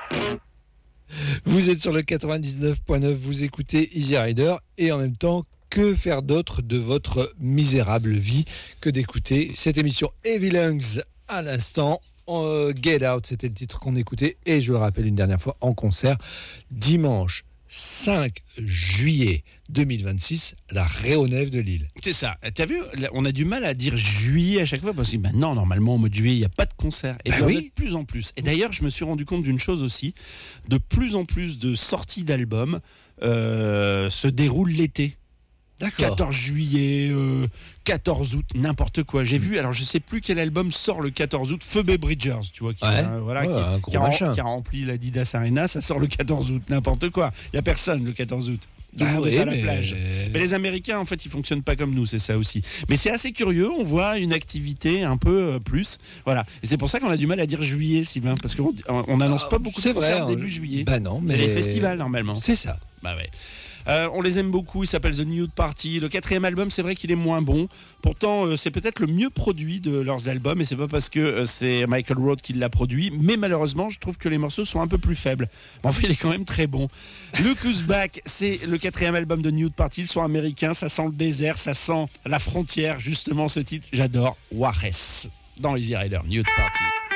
Vous êtes sur le 99.9, vous écoutez Easy Rider et en même temps, que faire d'autre de votre misérable vie que d'écouter cette émission Heavy Lungs à l'instant. Get Out, c'était le titre qu'on écoutait et je le rappelle une dernière fois en concert dimanche 5 juillet 2026, la Réonève de Lille. C'est ça. T'as vu, on a du mal à dire juillet à chaque fois parce que non, normalement au mois de juillet, il n'y a pas de concert. Et oui. De plus en plus. Et d'ailleurs, je me suis rendu compte d'une chose aussi. De plus en plus de sorties d'albums se déroulent l'été. D'accord. 14 juillet, 14 août, n'importe quoi. J'ai vu, alors je sais plus quel album sort le 14 août, Phoebe Bridgers, tu vois, qui a rempli l'Adidas Arena, ça sort le 14 août, n'importe quoi. Il n'y a personne le 14 août. Tout le monde est à la plage. Mais les Américains, en fait, ils fonctionnent pas comme nous, c'est ça aussi. Mais c'est assez curieux, on voit une activité un peu plus. Voilà. Et c'est pour ça qu'on a du mal à dire juillet, Sylvain, parce qu'on n'annonce pas beaucoup de concerts début juillet. Bah non, mais c'est les festivals, normalement. C'est ça. Bah ouais. On les aime beaucoup, il s'appelle The Nude Party. Le 4e album, c'est vrai qu'il est moins bon. Pourtant, c'est peut-être le mieux produit de leurs albums. Et c'est pas parce que c'est Michael Road qui l'a produit. Mais malheureusement, je trouve que les morceaux sont un peu plus faibles. Mais en fait, il est quand même très bon. Look Who's Back, c'est le 4e album de Nude Party. Ils sont américains, ça sent le désert, ça sent la frontière. Justement, ce titre, j'adore. Juarez, dans Easy Rider, Nude Party.